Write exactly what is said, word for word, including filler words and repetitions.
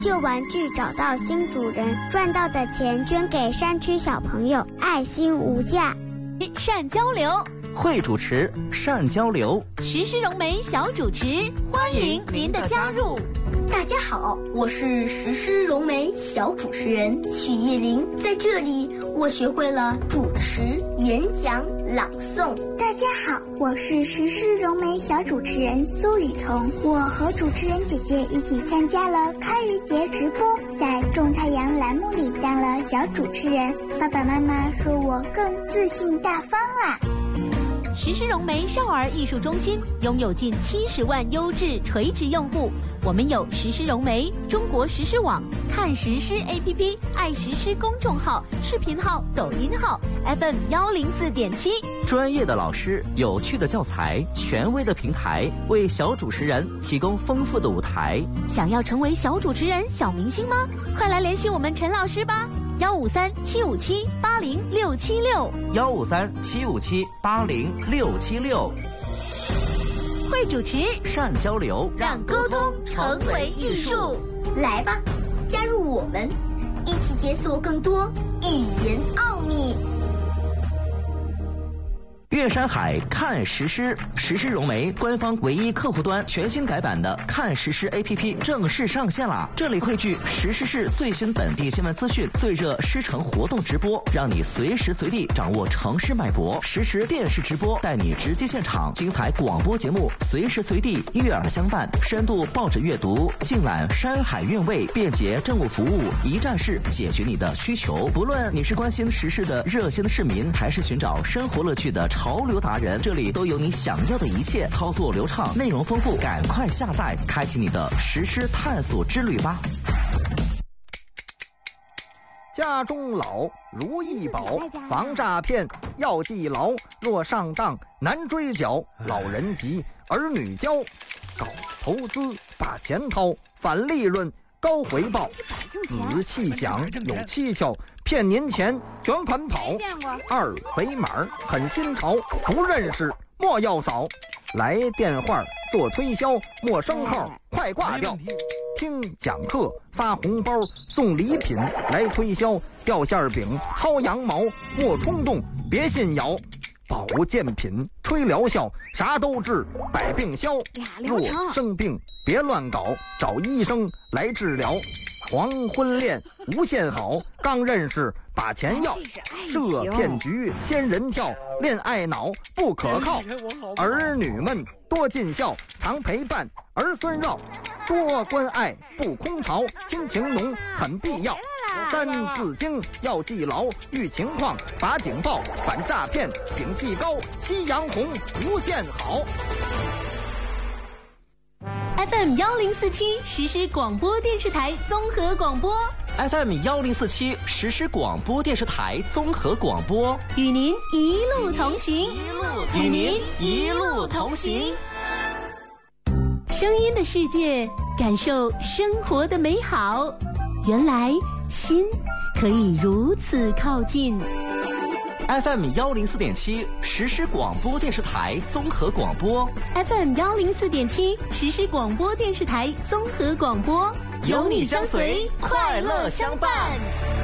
旧玩具找到新主人，赚到的钱捐给山区小朋友，爱心无价。 善交流， 会主持善交流， 时施融媒小主持，欢迎您的加入。 大家好，我是时施融媒小主持人许叶玲，在这里我学会了主持、演讲、朗诵。 大家好，我是时施融媒小主持人苏雨桐，我和主持人姐姐一起参加了开渔节直播，在种太阳栏目里当了小主持人，爸爸妈妈说我更自信大方啦。 时施融媒少儿艺术中心拥有近七十万优质垂直用户，我们有时施融媒、中国时施网、看时施 A P P、爱时施公众号、视频号、抖音号 F M 幺零四点七。 专业的老师、有趣的教材、权威的平台，为小主持人提供丰富的舞台。 想要成为小主持人、小明星吗？快来联系我们陈老师吧。幺五三七五七八零六七六， 幺五三七五七八零六七六。 会主持， 善交流， 让沟通成为艺术。 来吧，加入我们，一起解锁更多语言奥秘。 岳山海看时施，时施融媒官方唯一客户端全新改版的看时施 A P P 正式上线啦！这里汇聚时施市最新本地新闻资讯、最热狮城活动直播，让你随时随地掌握城市脉搏。实时电视直播带你直击现场，精彩广播节目随时随地悦耳相伴，深度报纸阅读，尽览山海韵味，便捷政务服务，一站式解决你的需求。不论你是关心时事的热心市民，还是寻找生活乐趣的潮流达人，这里都有你想要的一切，操作流畅，内容丰富，赶快下载，开启你的时施探索之旅吧。 家中老如意宝，防诈骗要记牢，若上当难追缴，老人急儿女教，搞投资把钱掏，返利润高回报，仔细想有蹊跷，骗您钱卷款跑，二维码很新潮，不认识莫要扫，来电话做推销，陌生号快挂掉，听讲课发红包送礼品来推销，掉馅饼薅羊毛莫冲动别信谣，保健品吹疗效啥都治百病消，若生病别乱搞，找医生来治疗，黄昏恋无限好，刚认识把钱要，设骗局仙人跳，恋爱脑不可靠，儿女们多尽孝，常陪伴儿孙绕，多关爱不空巢，亲情浓很必要，三字经要记牢，遇情况把警报，反诈骗警惕高，夕阳红无限好。 F M 幺零四七实施广播电视台综合广播 F M 幺零四七实施广播电视台综合广播， 与您一路同行， 与您一路同行。 声音的世界，感受生活的美好。原来心可以如此靠近。 F M 幺零四点七实施广播电视台综合广播 ，F M 幺零四点七实施广播电视台综合广播， 有你相随，快乐相伴。